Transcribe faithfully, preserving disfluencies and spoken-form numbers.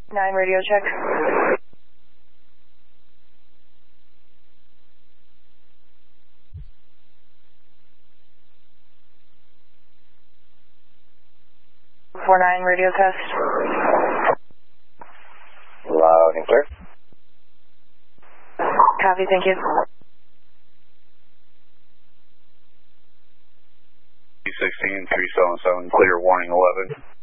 nine radio check. four nine radio test. Loud and clear. Copy, thank you. sixteen three seven seven, clear, warning eleven.